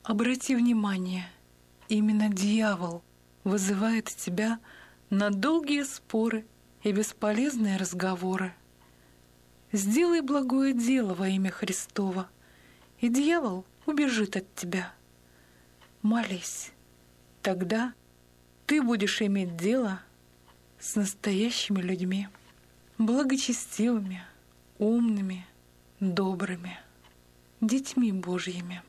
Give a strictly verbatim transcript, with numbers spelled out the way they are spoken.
Обрати внимание, именно дьявол вызывает тебя на долгие споры и бесполезные разговоры. Сделай благое дело во имя Христова, и дьявол убежит от тебя. Молись, тогда ты будешь иметь дело с настоящими людьми, благочестивыми, умными, добрыми, детьми Божьими.